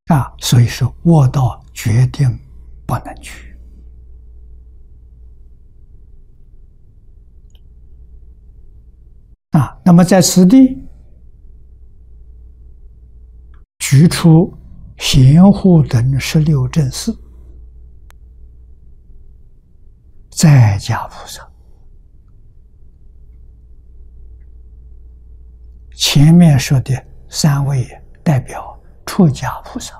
所以说卧道决定不能去。那么在此地举出贤护等16正士，在家菩萨。前面说的3位代表出家菩萨，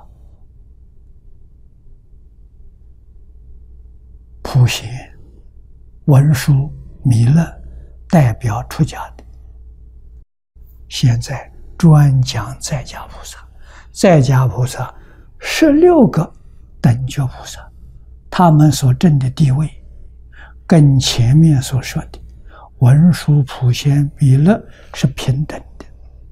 普贤、文殊、弥勒代表出家的。现在专讲在家菩萨，在家菩萨16个等觉菩萨，他们所证的地位，跟前面所说的文殊、普贤、弥勒是平等的。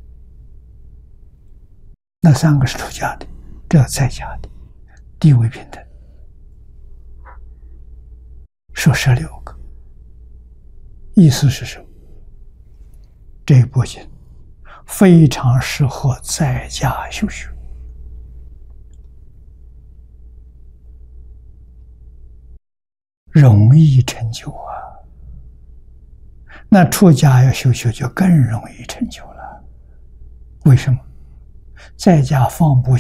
那3个是出家的，这在家的地位平等。说16个，意思是什么？这部经非常适合在家修学。容易成就啊！那出家要修学就更容易成就了。为什么？在家放不